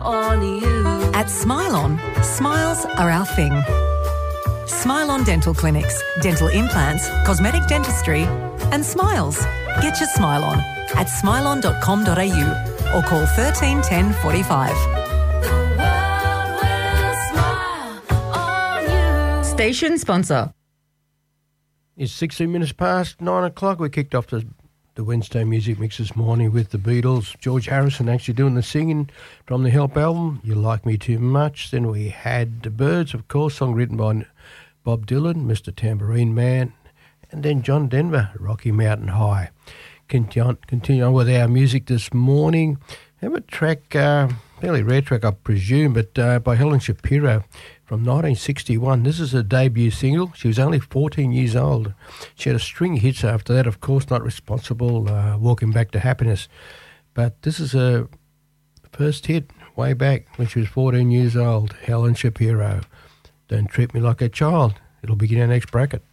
on you. At Smile On, smiles are our thing. Smile On Dental Clinics, dental implants, cosmetic dentistry and smiles. Get your smile on at smileon.com.au or call 13 10 45. The world will smile on you. Station sponsor. It's 16 minutes past 9 o'clock. We kicked off the Wednesday Music Mix this morning with the Beatles. George Harrison actually doing the singing from the Help album, You Like Me Too Much. Then we had The Birds, of course, song written by Bob Dylan, Mr. Tambourine Man. And then John Denver, Rocky Mountain High. Continue on with our music this morning. Have a track, fairly rare track I presume, but by Helen Shapiro from 1961. This is her debut single. She was only 14 years old. She had a string of hits after that, of course, Not Responsible, Walking Back to Happiness. But this is her first hit way back when she was 14 years old, Helen Shapiro. Don't Treat Me Like a Child. It'll begin our next bracket.